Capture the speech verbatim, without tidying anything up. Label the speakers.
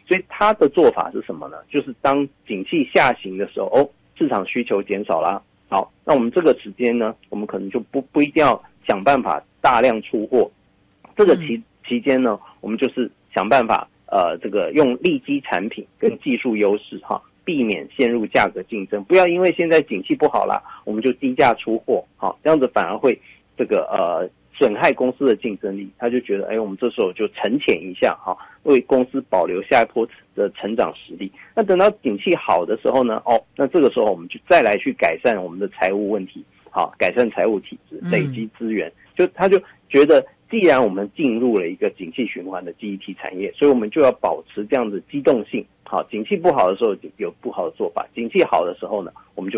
Speaker 1: 所以他的做法是什么呢？就是当景气下行的时候，哦，市场需求减少啦，好，那我们这个时间呢，我们可能就不不一定要想办法大量出货，这个期期间呢，我们就是想办法呃，这个用利基产品跟技术优势哈，避免陷入价格竞争，不要因为现在景气不好啦，我们就低价出货，好，这样子反而会这个呃损害公司的竞争力。他就觉得，哎，我们这时候就沉潜一下哈，为公司保留下一波的成长实力。那等到景气好的时候呢，哦，那这个时候我们就再来去改善我们的财务问题，好，改善财务体制，累积资源。嗯、就他就觉得，既然我们进入了一个景气循环的记忆体产业，所以我们就要保持这样子机动性。好，景气不好的时候有不好的做法，景气好的时候呢，我们就